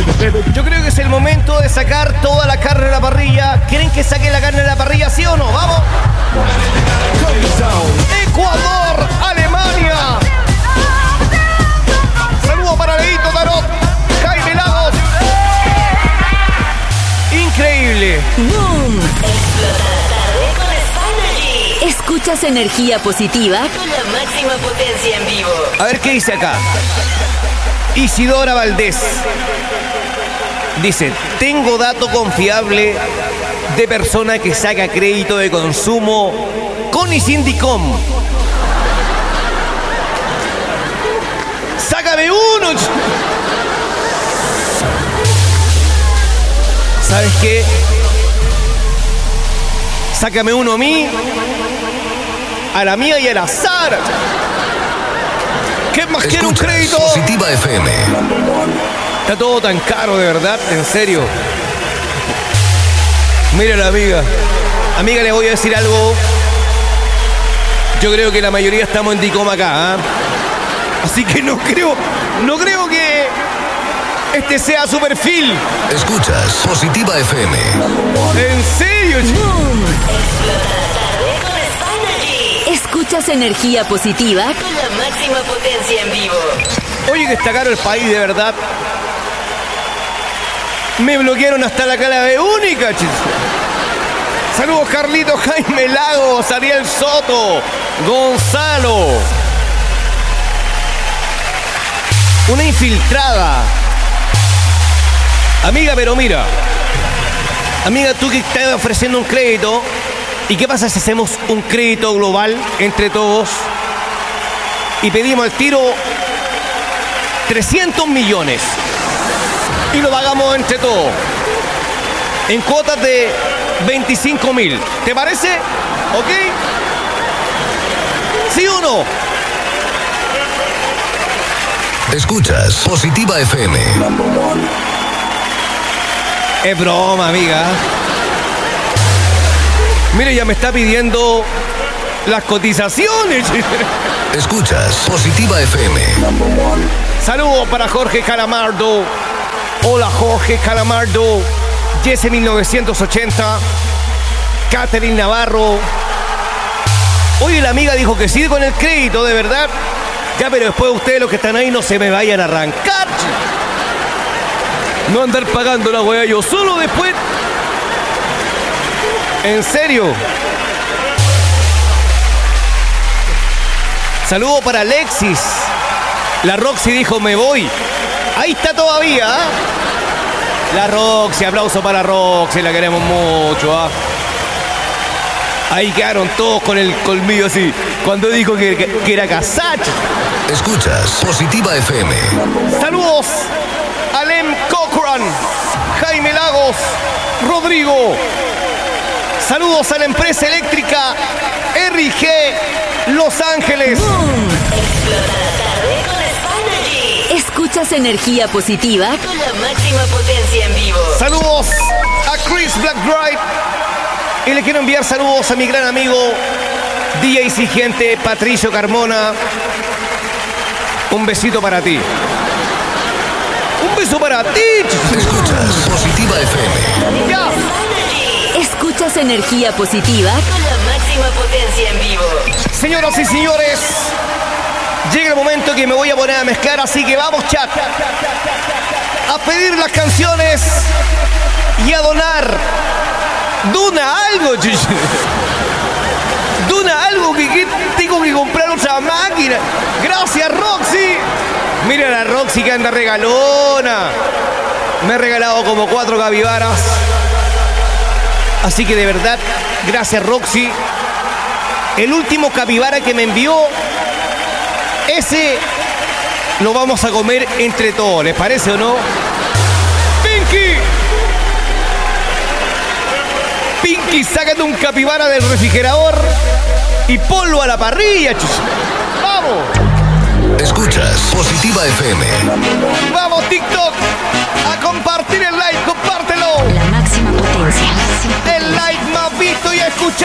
Yo creo que es el momento de sacar toda la carne de la parrilla. ¿Quieren que saque la carne de la parrilla, sí o no? ¡Vamos! Ecuador, Alemania. Saludos para Leito Tarot, Jaime Lagos. Increíble. Boom. Explota la tarde con Spinergy. Escuchas energía positiva con la máxima potencia en vivo. A ver qué dice acá. Isidora Valdés dice: tengo dato confiable de persona que saca crédito de consumo con y sin DICOM. ¡Sácame uno! ¿Sabes qué? Sácame uno a mí, a la mía y al azar. ¿Qué más quiere un crédito? Positiva FM. Está todo tan caro, de verdad, en serio. Mira la amiga. Amiga, le voy a decir algo. Yo creo que la mayoría estamos en DICOM acá, ¿eh? Así que no creo que este sea su perfil. Escuchas Positiva FM. ¿En serio? Boom. Explota la tarde con Spinergy. Escuchas energía positiva con la máxima potencia en vivo. Oye, que está caro el país, de verdad. Me bloquearon hasta la clave única, chis. Saludos, Carlitos, Jaime Lagos, Ariel Soto, Gonzalo. Una infiltrada. Amiga, pero mira. Amiga, tú que estás ofreciendo un crédito. ¿Y qué pasa si hacemos un crédito global entre todos? Y pedimos al tiro 300 millones. Y lo pagamos entre todos. En cuotas de 25.000. ¿Te parece? ¿Ok? ¿Sí o no? Escuchas Positiva FM. Es broma, amiga. Mire, ya me está pidiendo las cotizaciones. Escuchas Positiva FM. Saludos para Jorge Calamardo. Hola, Jorge Calamardo. Jesse 1980. Catherine Navarro. Oye, la amiga dijo que sí con el crédito, de verdad. Ya, pero después ustedes los que están ahí no se me vayan a arrancar. No andar pagando la weá yo solo después. En serio. Saludo para Alexis. La Roxy dijo me voy. Ahí está todavía, ¿eh? La Roxy, aplauso para Roxy, la queremos mucho, ¿eh? Ahí quedaron todos con el colmillo así. Cuando dijo que era Casacho. Escuchas Positiva FM. Saludos a Lem Cochran, Jaime Lagos, Rodrigo. Saludos a la empresa eléctrica RG Los Ángeles. Boom. Explota la tarde con Spinergy. Escuchas energía positiva con la máxima potencia en vivo. Saludos a Chris Blackbright. Y le quiero enviar saludos a mi gran amigo DJ exigente Patricio Carmona. Un besito para ti. Un beso para ti. Escuchas Positiva FM. Ya. Escuchas energía positiva con la máxima potencia en vivo. Señoras y señores, llega el momento que me voy a poner a mezclar, así que vamos, chat, a pedir las canciones y a donar. Dona algo, dona algo que tengo que comprar otra máquina. Gracias, Roxy. Mira la Roxy que anda regalona. Me ha regalado como 4 capibaras. Así que de verdad, gracias, Roxy. El último capibara que me envió, ese lo vamos a comer entre todos. ¿Les parece o no? Pinky. Pinky, sácate un capibara del refrigerador y ponlo a la parrilla. ¡Vamos! Escuchas Positiva FM. ¡Vamos, TikTok! A compartir el like, compártelo. La máxima potencia. El like más visto y escuchado.